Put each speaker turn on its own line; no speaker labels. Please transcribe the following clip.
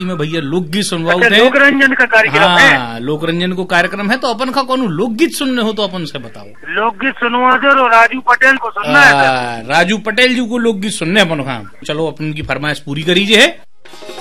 में भैया लोकगीत सुनवाओ
अच्छा,
थे।
लोकरंजन का कार्यक्रम है।
हाँ, लोकरंजन को कार्यक्रम है, तो अपन का कौन लोकगीत सुनने हो तो अपन से बताओ।
लोकगीत सुनवा दो और राजू पटेल को सुनना है सर।
राजू पटेल जी को लोकगीत सुनने अपन। हाँ चलो, अपन की फरमाइश पूरी करीजिए।